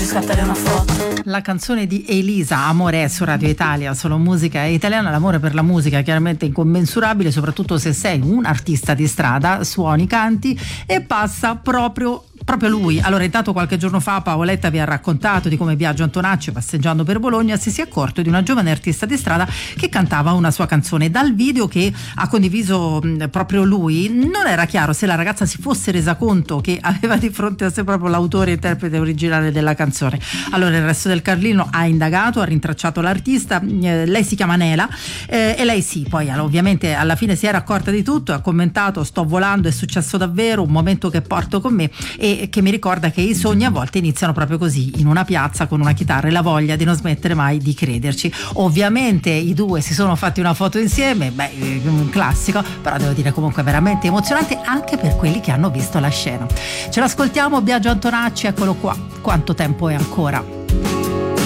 Oggi scattare una foto. La canzone di Elisa, Amore, su Radio Italia, solo musica italiana. L'amore per la musica è chiaramente incommensurabile, soprattutto se sei un artista di strada, suoni, canti e passa proprio lui. Allora, intanto qualche giorno fa Paoletta vi ha raccontato di come Biagio Antonacci, passeggiando per Bologna, si sia accorto di una giovane artista di strada che cantava una sua canzone. Dal video che ha condiviso proprio lui non era chiaro se la ragazza si fosse resa conto che aveva di fronte a sé proprio l'autore e interprete originale della canzone. Allora il Resto del Carlino ha indagato, ha rintracciato l'artista, lei si chiama Nela, e lei sì, poi ovviamente alla fine si era accorta di tutto, ha commentato: sto volando, è successo davvero, un momento che porto con me e che mi ricorda che i sogni a volte iniziano proprio così, in una piazza con una chitarra e la voglia di non smettere mai di crederci. Ovviamente i due si sono fatti una foto insieme, un classico, però devo dire comunque veramente emozionante anche per quelli che hanno visto la scena. Ce l'ascoltiamo, Biagio Antonacci, eccolo qua, Quanto tempo è ancora.